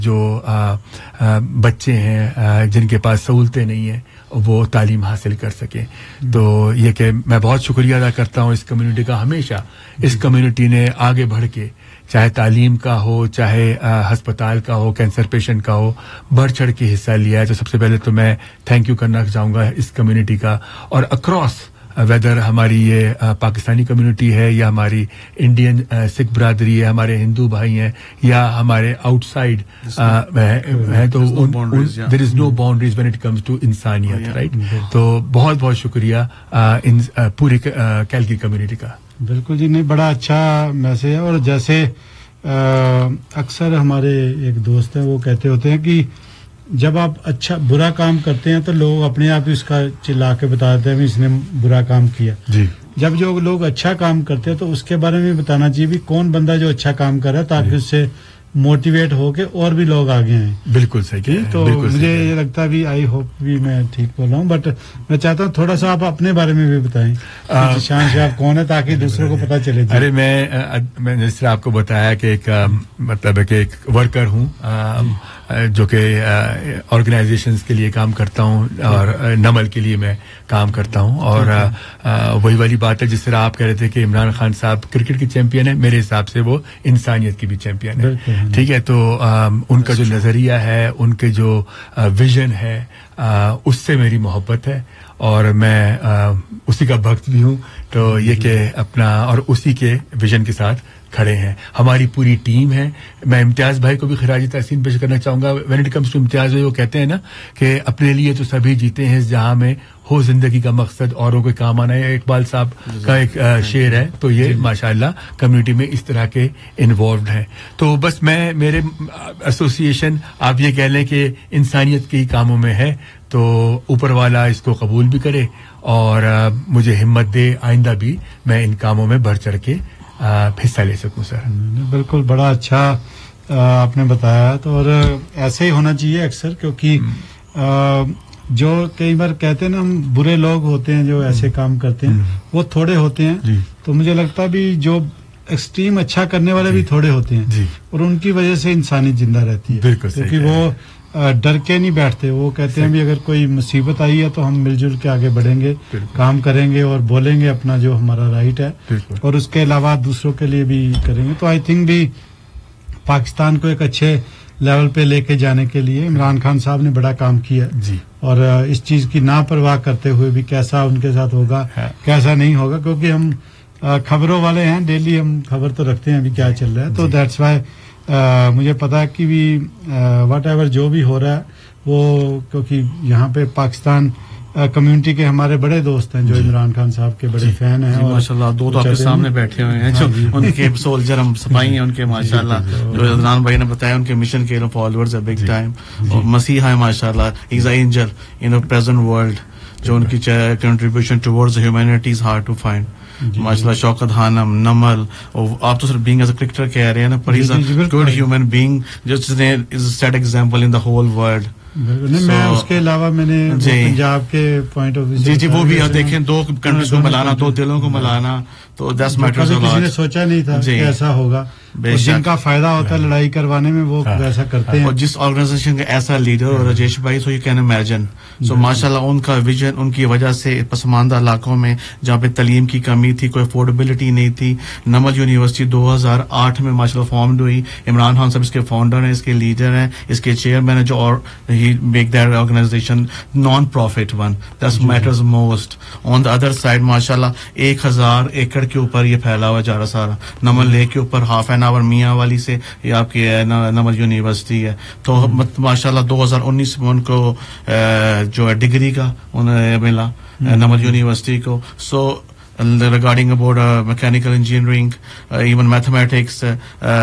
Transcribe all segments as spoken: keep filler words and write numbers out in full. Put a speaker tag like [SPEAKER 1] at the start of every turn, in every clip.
[SPEAKER 1] جو آ, آ, بچے ہیں آ, جن کے پاس سہولتیں نہیں ہیں وہ تعلیم حاصل کر سکیں. تو یہ کہ میں بہت شکریہ ادا کرتا ہوں اس کمیونٹی کا. ہمیشہ اس کمیونٹی نے آگے بڑھ کے چاہے تعلیم کا ہو چاہے ہسپتال کا ہو کینسر پیشنٹ کا ہو بڑھ چڑھ کے حصہ لیا ہے. تو سب سے پہلے تو میں تھینک یو کرنا چاہوں گا اس کمیونٹی کا. اور اکراس ویدر ہماری یہ پاکستانی کمیونٹی ہے یا ہماری انڈین سکھ برادری ہے ہمارے ہندو بھائی ہیں یا ہمارے آؤٹ سائڈ ہیں تو دیر از نو boundaries when it comes to انسانیت رائٹ. تو بہت بہت شکریہ ان پوری کیلگری کمیونٹی کا.
[SPEAKER 2] بالکل جی نہیں بڑا اچھا میسج ہے. اور جیسے اکثر ہمارے ایک دوست ہیں وہ کہتے ہوتے ہیں کہ جب آپ اچھا برا کام کرتے ہیں تو لوگ اپنے آپ ہی اس کا چلا کے بتا دیتے ہیں اس نے برا کام کیا.
[SPEAKER 1] جی
[SPEAKER 2] جب جو لوگ اچھا کام کرتے ہیں تو اس کے بارے میں بتانا چاہیے بھی کون بندہ جو اچھا کام کر رہا ہے تاکہ اس سے موٹیویٹ ہو کے اور بھی لوگ آگے آئیں.
[SPEAKER 1] بالکل صحیح.
[SPEAKER 2] تو مجھے یہ لگتا ہے بھی آئی ہوپ بھی میں ٹھیک بول رہا ہوں بٹ میں چاہتا ہوں تھوڑا سا آپ اپنے بارے میں بھی بتائیں شان شاہ کون ہے تاکہ دوسروں کو پتہ چلے.
[SPEAKER 1] ارے میں میں نے جس طرح آپ کو بتایا کہ ایک مطلب ہے کہ ایک ورکر ہوں جو کہ آرگنائزیشنز کے لیے کام کرتا ہوں اور نمل کے لیے میں کام کرتا ہوں. اور وہی والی بات ہے جس طرح آپ کہہ رہے تھے کہ عمران خان صاحب کرکٹ کے چیمپئن ہیں میرے حساب سے وہ انسانیت کی بھی چیمپئن ہے. ٹھیک ہے. تو ان کا جو نظریہ ہے ان کے جو ویژن ہے اس سے میری محبت ہے اور میں اسی کا بھکت بھی ہوں. تو یہ کہ اپنا اور اسی کے ویژن کے ساتھ کھڑے ہیں. ہماری پوری ٹیم ہے. میں امتیاز بھائی کو بھی خراج تحسین پیش کرنا چاہوں گا. وین اٹ کمز ٹو امتیاز بھائی وہ کہتے ہیں نا کہ اپنے لیے تو سبھی جیتے ہیں جہاں میں ہو زندگی کا مقصد اوروں کے کام آنا ہے. اقبال صاحب کا ایک شعر ہے. تو یہ ماشاءاللہ کمیونٹی میں اس طرح کے انوالوڈ ہیں. تو بس میں میرے ایسوسیشن آپ یہ کہہ لیں کہ انسانیت کے ہی کاموں میں ہے. تو اوپر والا اس کو قبول بھی کرے اور مجھے ہمت دے آئندہ بھی میں ان کاموں میں بڑھ چڑھ کے حصہ لے سکوں. سر
[SPEAKER 2] بالکل بڑا اچھا آپ نے بتایا. تو اور ایسے ہی ہونا چاہیے اکثر کیونکہ جو کئی بار کہتے ہیں نا ہم برے لوگ ہوتے ہیں جو ایسے کام کرتے ہیں وہ تھوڑے ہوتے ہیں. تو مجھے لگتا ہے بھی جو ایکسٹریم اچھا کرنے والے بھی تھوڑے ہوتے ہیں اور ان کی وجہ سے انسانیت زندہ رہتی ہے کیونکہ وہ ڈر کے نہیں بیٹھتے. وہ کہتے ہیں بھی اگر کوئی مصیبت آئی ہے تو ہم مل جل کے آگے بڑھیں گے کام کریں گے اور بولیں گے اپنا جو ہمارا رائٹ ہے اور اس کے علاوہ دوسروں کے لیے بھی کریں گے. تو آئی تھنک بھی پاکستان کو ایک اچھے لیول پہ لے کے جانے کے لیے عمران خان صاحب نے بڑا کام کیا
[SPEAKER 1] جی. اور
[SPEAKER 2] اس چیز کی نا پرواہ کرتے ہوئے بھی کیسا ان کے ساتھ ہوگا کیسا نہیں ہوگا کیونکہ ہم خبروں والے ہیں ڈیلی ہم خبر تو رکھتے ہیں ابھی کیا چل رہا ہے. تو دیٹس وائی مجھے پتا ہے کہ بھی واٹ ایور جو بھی ہو رہا ہے وہ کیونکہ یہاں پہ پاکستان کمیونٹی کے ہمارے بڑے دوست ہیں جو عمران خان صاحب کے بڑے فین ہیں.
[SPEAKER 3] ماشاءاللہ دو تو آپ کے سامنے بیٹھے ہوئے ہیں جو ان کے سولجر ہم سپاہی ہیں ان کے ماشاءاللہ جو عدنان بھائی نے بتایا ان کے مشن کے فالوورز ہیں بگ ٹائم اور مسیح ہیں ماشاءاللہ. ہی is an angel in a present world. جو ان کی contribution towards humanity is hard to find ماشاءاللہ. شوکت خانم نمل آپ تو صرف بینگ ایز اے کرکٹر کہہ رہے ہیں نا پر ہی از اے گڈ ہیومن بینگ جس نے از a set example in the whole world.
[SPEAKER 2] میں اس کے علاوہ میں نے پنجاب کے پوائنٹ آف ویو
[SPEAKER 3] جی جی وہ بھی دیکھیں دو کنٹریز کو ملانا دو دلوں کو ملانا تو دس میٹرز.
[SPEAKER 2] کسی نے سوچا نہیں تھا کہ ایسا ہوگا. جن کا فائدہ ہوتا ہے لڑائی کروانے میں وہ ایسا کرتے ہیں.
[SPEAKER 3] اور جس آرگنائزیشن کا ایسا لیڈر راجیش بھائی سو یو کین امیجن سو ماشاءاللہ ان کا ویژن ان کی وجہ سے پسماندہ علاقوں میں جہاں پہ تعلیم کی کمی تھی کوئی افورڈیبلٹی نہیں تھی نمل یونیورسٹی دو ہزار آٹھ میں ماشاءاللہ فارمڈ ہوئی. عمران خان صاحب اس کے فاؤنڈر ہیں اس کے لیڈر ہیں اس کے چیئرمین ہیں جو اور he make that organization non profit one that matters most. On the other side ماشاءاللہ ایک ہزار ایکڑ کے اوپر یہ پھیلا ہوا جا رہا سارا. نمل لیک کے اوپر ہاف این آور میاں والی سے یہ آپ کی نمل یونیورسٹی ہے. تو ماشاءاللہ دو ہزار انیس میں ان کو جو ہے ڈگری کا انہیں ملا نمل یونیورسٹی کو. سو regarding about uh, mechanical engineering uh, even mathematics uh,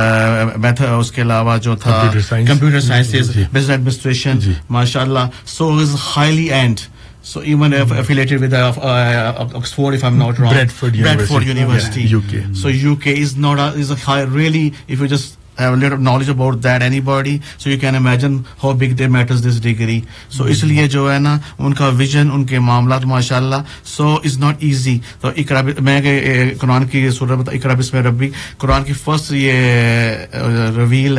[SPEAKER 3] math اس کے علاوہ جو تھا computer sciences business administration ماشاءاللہ. so is highly end so even if affiliated with uh, uh, Oxford if I'm not wrong
[SPEAKER 1] Bradford University,
[SPEAKER 3] Bradford University.
[SPEAKER 1] Yeah, U K.
[SPEAKER 3] So U K is not a, is a high really if you just have a little knowledge about that anybody so you can imagine how big they matters this degree. so اس لیے جو ہے نا ان کا vision in کے معاملات ماشاءاللہ so it's not easy. تو اقرا میں قرآن کی سورہ بتا اقرا بسم ربی قرآن کی فرسٹ یہ ریویل